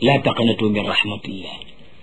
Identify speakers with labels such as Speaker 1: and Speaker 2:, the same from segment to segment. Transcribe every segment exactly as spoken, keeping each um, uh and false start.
Speaker 1: laa taqnatu min rahmatillah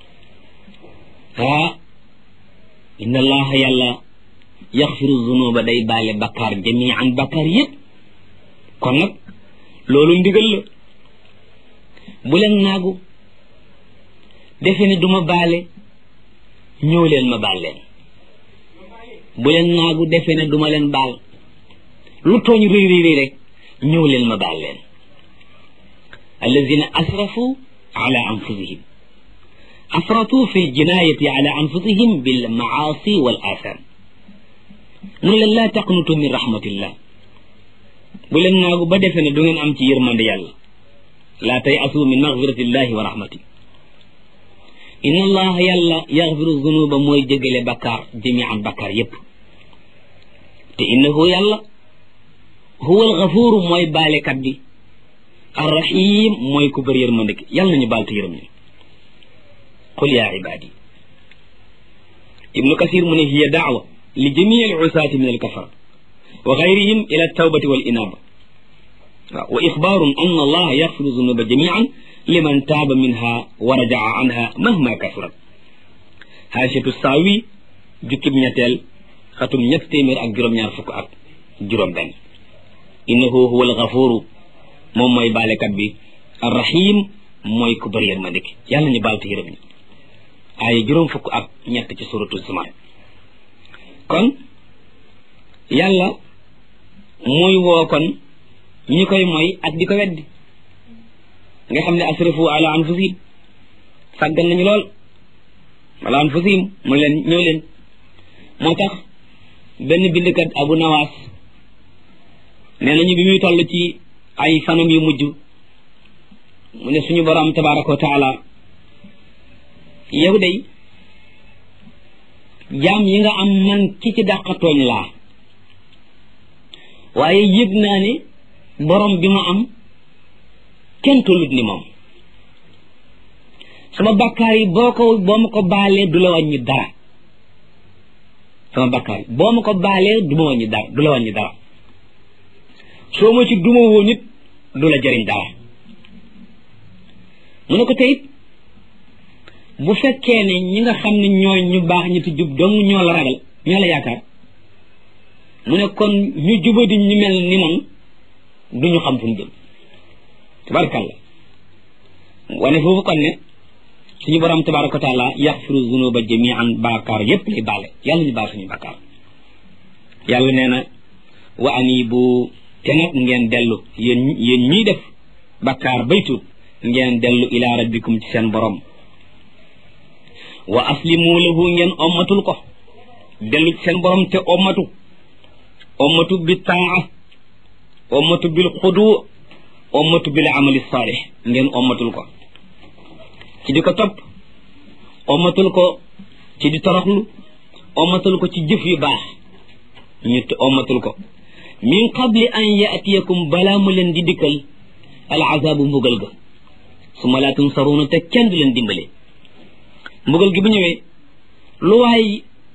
Speaker 1: ah inna allaha yàlla yaxfiru zunuba day baale bakkaar jamian bakkaar yëpp kon nag loolu ndigal la bu leen naagu defe ne duma baale ñëw leen ma baal leen bu leen naagu defe ne duma leen baal lu tooñ rëy rëy rëy rek ñëw leen ma baal leen allazina asrafu ala anfusihim asratu fi ljinayati ala anfusihim bil maasi wal atham mu ne leen laa taqnutu min rahmatillah bu leen naagu ba defe ne du ngeen am ci yërmande yàlla laa tay asu min magfiratillahi wa rahmati inna allaha yàlla yaxfiru zunuba mooy jégale bakkaar jamian bakkaar yépp te innahu yàlla huwa alxafuru mooy baalekat bi arrahim mooy ku bëri yërmande ki yàlla nañu baal te yërëm ñu qul yaa ibaadi ibnu kasir mu ne hiya daawa li jamii al usaati min alkafara wa gayrihim ila altawbati wal inaaba waaw wa ixbaarun an allah yaxfiru zunuba jamian liman taaba minha wa rajaa anha mahma kasurat haashatu saawi jukkib ñetteel xatum ñett téeméer ak juróom-ñaar fukk ak juróom benn innahu huwa alxafuru moom mooy baalekat bi arrahim mooy ku bëri yërmande ki yàlla ñu baal te yërëm ñu aaya juróom fukk ak ñett ci suratu zumar kon yàlla muy woo kon ñi koy mooy ak di ko weddi nga xam ne asrafu ala anfusihim sàggan nañu lool ala anfusihim mu leen ñëw leen moo tax benn bindkat abu nawaas nee nañu bi muy toll ci ay fanam yu mujj mu ne suñu borom tabaraka wa taala yow day jaam yi nga am man ki ci dàqatooñ laa waaye yëg naa ne borom bi ma am kenn tollut ni moom sama bakkaar yi boo ko boo ma ko baalee du la wàññi dara sama bakkaar yi boo ma ko baalee du ma wàññi dara du la wàññi dara soo ma ci duma woo nit du la jëriñ dara mu ne ko teyit bu fekkee ne ñi nga xam ne ñooy ñu baax ñi ti jub dong ñoo la ragal ñoo la yaakaar mu ne kon ñu jubadi ñu mel ni man duñu xam fu ñu jëm tabarakàllah wane foofu kon ne suñu borom tabaraka wa taala yaxfiru zunuba jamian baakaar yépp lay baale yàlla ñu baal suñu bakkaar yàlla nee na wa anibu te nag ngeen dellu yéen yéen ñiy def bakkaar baytu ngeen dellu ila rabbikum ci seen borom wa aslimu lahu ngeen ommatul ko dellu ci seen borom te ommatu ommatu bi taa ommatu bil xudu ommatu bil amali saalih ngeen ommatul ko ci di ko topp ommatul ko ci di toroxlu ommatul ko ci jëf yu baax ñu ommatul ko min qabli an yaatiyakum balaa mu leen di dikkal al azaabu mbugal ga suma laa tunsaruuna te kenn du leen dimbale mbugal gi bu ñëwee lu waay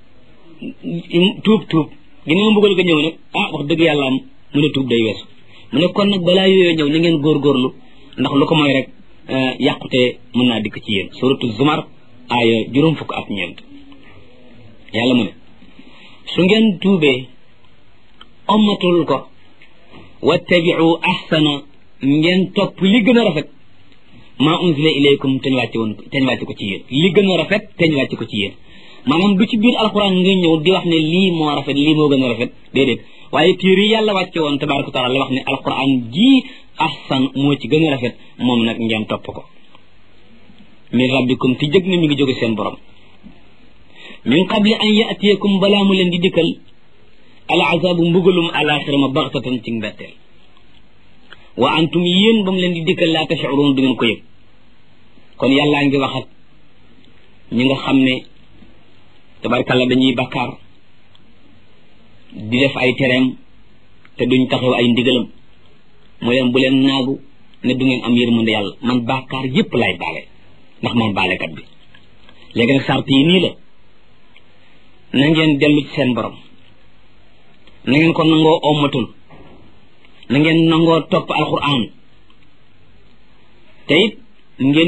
Speaker 1: tuub tuub ginnaaw mbugal ga ñëw nag ah wax dëgg yàlla am mu ne tuub day weesu mu ne kon nag balaa yooyu ñëw na ngeen góorgóorlu ndax lu ko mooy rek yàqute mën naa dikk ci yéen suratu zumar aaya juróom fukk ak ñeent yàlla mu ne su ngeen tuubee ommatul ko wattabiu ahsana ngeen topp li gën a rafet maa unzila ilaykum teñ wàcce woon teñ wàcce ko ci yéen li gën a rafet teñ wàcce ko ci yéen maanaam du ci biir alquran nga ñëw di wax ne lii moo rafet lii moo gën a rafet déedéet waaye téere yi yàlla wàcce woon tabaraka taala la wax ne alquran ji ahsan moo ci gën a rafet moom nag ngeen topp ko min rabbikum ti jëg na mi ngi jóge seen borom min qabli an yaatiyakum balaa mu leen di dikkal al azabu mbugalum alaxira ma baxtatan ci mbetteel wa antum yéen ba mu leen di dikkal laa tash'urun du ngeen ko yëg kon yàllaa ngi wax ak ñi nga xam ne tabarkalla dañuy bakkaar di def ay tereem te duñ taxaw ay ndigalam mu leen bu leen naagu ne du ngeen am yërmande yàlla man bakkaar yépp lay baale ndax man baalekat bi léegi nag sart yi nii la na ngeen dellu ci seen borom na ngeen ko nangoo ommatul na ngeen nangoo topp alquran te it ngeen